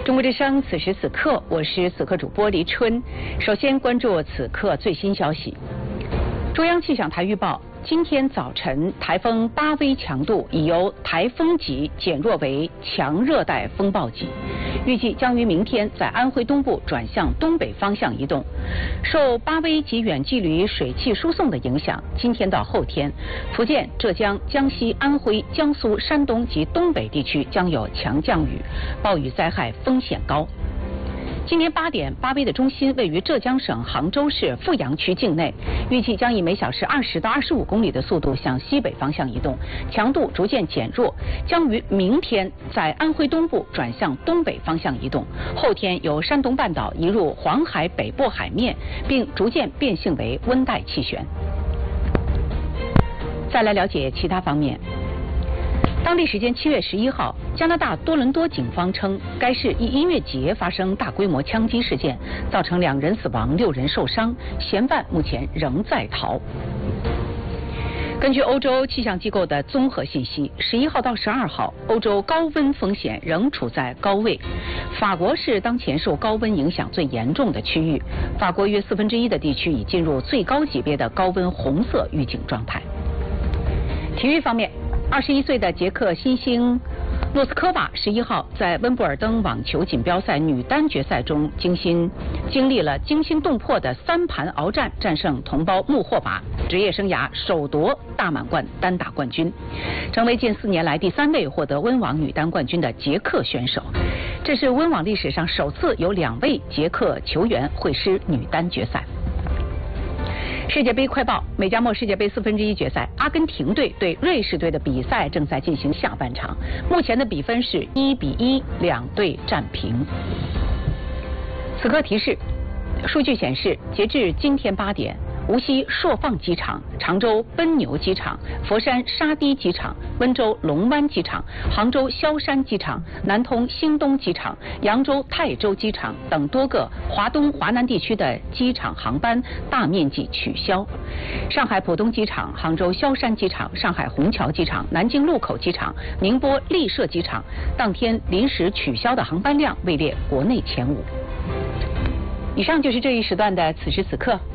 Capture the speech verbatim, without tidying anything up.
中国之声，此时此刻，我是此刻主播黎春。首先关注此刻最新消息。中央气象台预报，今天早晨台风八威强度已由台风级减弱为强热带风暴级，预计将于明天在安徽东部转向东北方向移动。受八威及远距离水汽输送的影响，今天到后天，福建、浙江、江西、安徽、江苏、山东及东北地区将有强降雨，暴雨灾害风险高。今天八点，八威的中心位于浙江省杭州市富阳区境内，预计将以每小时二十到二十五公里的速度向西北方向移动，强度逐渐减弱，将于明天在安徽东部转向东北方向移动，后天由山东半岛移入黄海北部海面，并逐渐变性为温带气旋。再来了解其他方面。当地时间七月十一号，加拿大多伦多警方称，该市一音乐节发生大规模枪击事件，造成两人死亡、六人受伤，嫌犯目前仍在逃。根据欧洲气象机构的综合信息，十一号到十二号，欧洲高温风险仍处在高位。法国是当前受高温影响最严重的区域，法国约四分之一的地区已进入最高级别的高温红色预警状态。体育方面，二十一岁的捷克新星诺斯科娃十一号在温布尔登网球锦标赛女单决赛中惊心经历了惊心动魄的三盘鏖战，战胜同胞穆霍娃，职业生涯首夺大满贯单打冠军，成为近四年来第三位获得温网女单冠军的捷克选手。这是温网历史上首次有两位捷克球员会师女单决赛。世界杯快报：美加墨世界杯四分之一决赛，阿根廷队对瑞士队的比赛正在进行下半场，目前的比分是一比一，两队战平。此刻提示：数据显示，截至今天八点，无锡朔放机场、常州奔牛机场、佛山沙堤机场、温州龙湾机场、杭州萧山机场、南通兴东机场、扬州泰州机场等多个华东、华南地区的机场航班大面积取消。上海浦东机场、杭州萧山机场、上海虹桥机场、南京禄口机场、宁波丽舍机场当天临时取消的航班量位列国内前五。以上就是这一时段的此时此刻。